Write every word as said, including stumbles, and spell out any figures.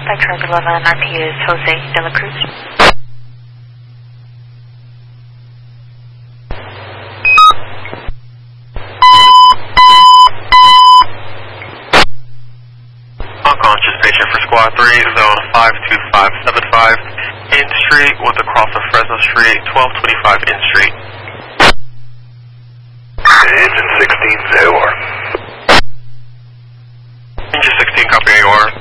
by Charge eleven, R P is Jose de la Cruz. Unconscious patient for Squad three, zone five two five seven five, N Street with a cross of Fresno Street, twelve twenty-five N Street. Engine sixteen, A O R. Engine sixteen, copy A O R.